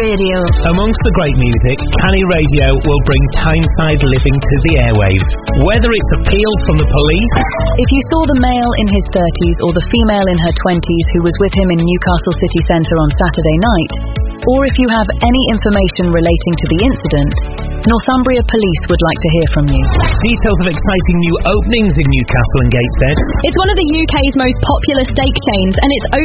Radio. Amongst the great music, Canny Radio will bring Tyneside living to the airwaves. Whether it's appeals from the police... If you saw the male in his 30s or the female in her 20s who was with him in Newcastle City Centre on Saturday night, or if you have any information relating to the incident, Northumbria Police would like to hear from you. Details of exciting new openings in Newcastle and Gateshead. It's one of the UK's most popular steak chains, and it's